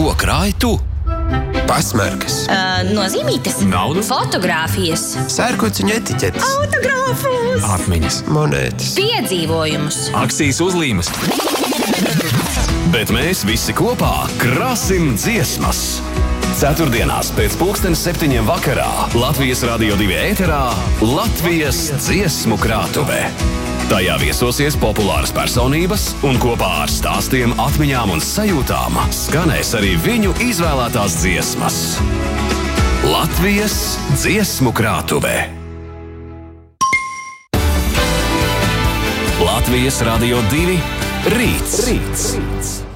Ko krāj tu? Pasmarkas. Nozīmītes. Naudu. Fotogrāfijas. Sērkociņu etiķetes. Autogrāfus. Atmiņas. Monētas. Piedzīvojumus. Akcijas uzlīmes. Bet mēs visi kopā krāsim dziesmas. Ceturtdienās pēc 7:00 vakarā Latvijas Radio 2 ēterā Latvijas dziesmu krātuve. Tajā viesosies populāras personības un kopā ar stāstiem, atmiņām un sajūtām skanēs arī viņu izvēlētās dziesmas. Latvijas dziesmu krātuve. Latvijas Radio 2 Rīts.